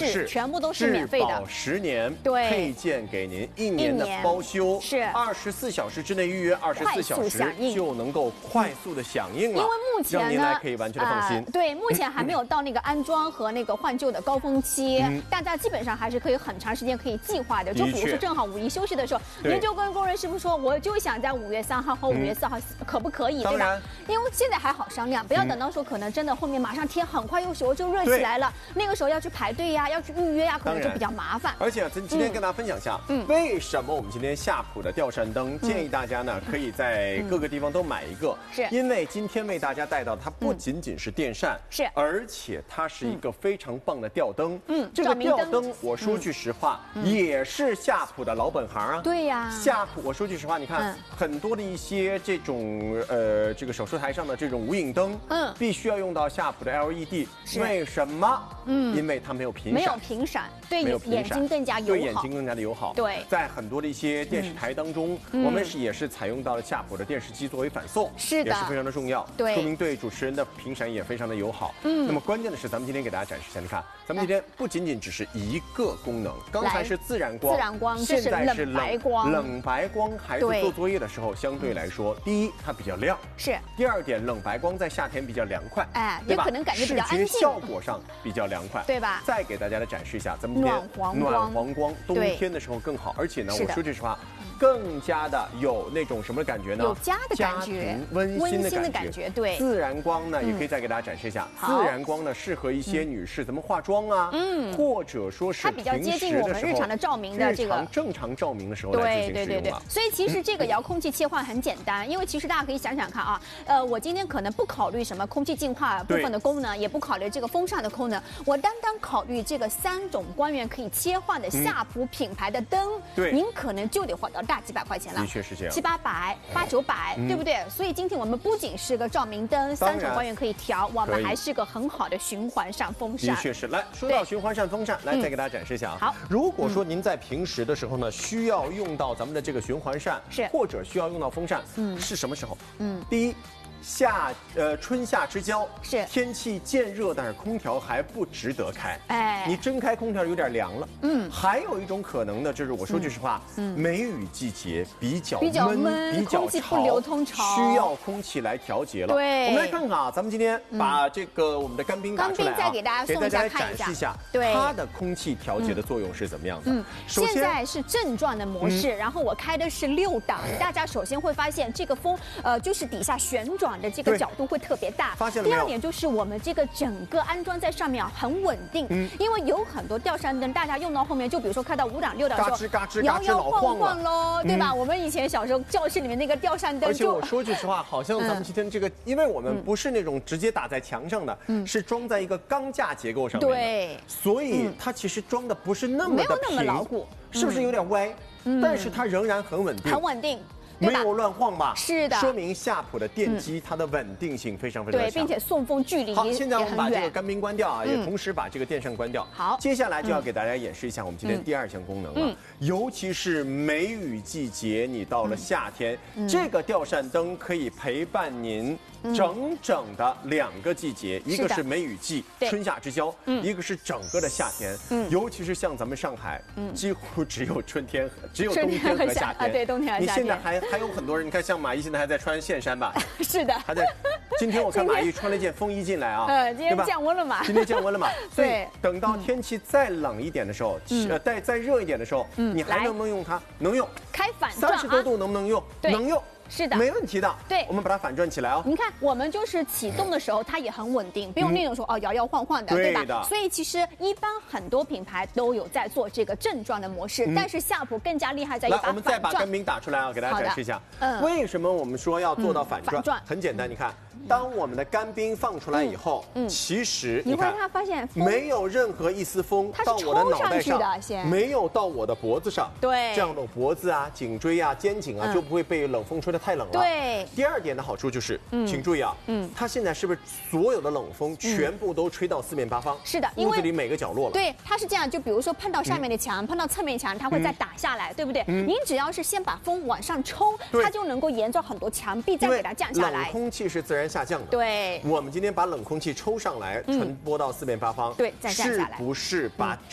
是，全部都是免费的。 质保10年， 对， 配件给您1年的包修， 是 24小时之内预约，24小时就能够快速的响应了。 因为目前呢， 让您来可以完全的放心。 对，目前还没有到那个安装和那个换旧的高峰期，大家基本上还是可以很长时间可以计划的。就比如说正好5一休息的时候，您就跟工人师傅说，我就想在5月3号和5月4号，可不可以？对吧？因为现在还好商量，不要等到说可能真的后面马上天很快又就热起来了，那个时候要去排队呀，要去预约呀，可能就比较麻烦。 而且咱今天跟大家分享一下，为什么我们今天夏普的吊扇灯建议大家呢，可以在各个地方都买一个， 是因为今天为大家带到它不仅仅是电扇， 是， 而且它是一个非常棒的吊灯。这个吊灯我说句实话，也是夏普的老本行啊。 对呀， 夏普我说句实话，你看很多的一些这种这个手术台上的这种无影灯，必须要用到夏普的 LED， 为什么？因为它没有频闪， 没有频闪，对眼睛更加友好， 对眼睛更加的友好。 对， 在很多的一些电视台当中，我们也是采用到了夏普的电视机作为反送， 是的， 也是非常的重要。 对， 说明对主持人的频闪也非常的友好。那么关键的是，咱们今天给大家展示一下，你看，咱们今天不仅仅只是一个功能，刚才是自然光，现在是冷白光。孩子做作业的时候，相对来说，第一它比较亮， 是； 第二点，冷白光在夏天比较凉快， 也可能感觉比较安静， 视觉效果上比较凉快， 对吧？ 再给大家来展示一下，咱们今天暖黄光，冬天的时候更好，而且呢，我说句实话，更加的有那种什么感觉呢？ 有家的感觉， 温馨的感觉。 对， 自然光呢，也可以再给大家展示一下。自然光呢，适合一些女士咱们化妆啊，或者说是它比较接近我们日常的照明的这个正常照明的时候来进行使用了。 所以其实这个遥控器切换很简单，因为其实大家可以想想看啊，我今天可能不考虑什么空气净化部分的功能，也不考虑这个风扇的功能，我单考虑这个3种光源可以切换的夏普品牌的灯，您可能就得花到大几百块钱了。 的确是这样， 700-800、800-900，对不对？所以今天我们不仅是个照明灯，3种光源可以调，我们还是个很好的循环扇风扇。 的确是。来说到循环扇风扇，来再给大家展示一下啊。 好， 如果说您在平时的时候呢，需要用到咱们的这个循环扇，或者需要用到风扇，是什么时候？第一。春夏之交是天气渐热，但是空调还不值得开。你真开空调有点凉了。还有一种可能呢，就是我说句实话，梅雨季节比较闷，比较不流通潮， 需要空气来调节了。 对， 我们来看看啊，咱们今天把这个我们的干冰拿出来啊， 再给大家展示一下，它的空气调节的作用是怎么样的？ 现在是正转的模式，然后我开的是6档，大家首先会发现这个风，就是底下旋转的这个角度会特别大。 发现了没有？ 第二点就是我们这个整个安装在上面很稳定，因为有很多吊扇灯，大家用到后面，就比如说开到5档6档的时候，摇摇晃晃喽，对吧？我们以前小时候教室里面那个吊扇灯， 而且我说句实话，好像咱们今天这个，因为我们不是那种直接打在墙上的，是装在一个钢架结构上面的， 对， 所以它其实装的不是那么的平， 没有那么牢固， 是不是有点歪？但是它仍然很稳定， 很稳定。 没有乱晃吧？ 是的， 说明夏普的电机它的稳定性非常非常强， 对，并且送风距离好，现在我们把这个干冰关掉啊，也同时把这个电扇关掉。 好， 接下来就要给大家演示一下我们今天第2项功能了，尤其是梅雨季节，你到了夏天，这个吊扇灯可以陪伴您整整的2个季节，一个是梅雨季，春夏之交，一个是整个的夏天。尤其是像咱们上海，几乎只有冬天和夏天。 对，冬天和夏天。 你现在还有很多人，你看像马毅现在还在穿线衫吧？ 是的， 还在。今天我看马毅穿了一件风衣进来啊， 今天降温了嘛？ 今天降温了嘛？所以等到天气再冷一点的时候，再热一点的时候，你还能不能用它？能用。 开反转 30多度能不能用？能用。 是的， 没问题的。 对， 我们把它反转起来哦。 你看，我们就是启动的时候，它也很稳定，不用那种说摇摇晃晃的，对吧？所以其实一般很多品牌都有在做这个正转的模式，但是夏普更加厉害在于把反转。 来，我们再把干冰打出来啊，给大家展示一下。为什么我们说要做到反转？很简单，你看。当我们的干冰放出来以后，其实你看， 发现没有任何一丝风到我的脑袋上，没有到我的脖子上， 对， 这样的脖子啊、颈椎啊、肩颈啊就不会被冷风吹得太冷了。 对。 第2点的好处就是，请注意啊，它现在是不是所有的冷风全部都吹到4面8方？ 是的， 屋子里每个角落了。 对，它是这样，就比如说碰到上面的墙，碰到侧面墙，它会再打下来，对不对？您只要是先把风往上冲，它就能够沿着很多墙壁再给它降下来。 冷空气是自然下降的。 对。 我们今天把冷空气抽上来，传播到4面8方， 对，再降下来， 是不是把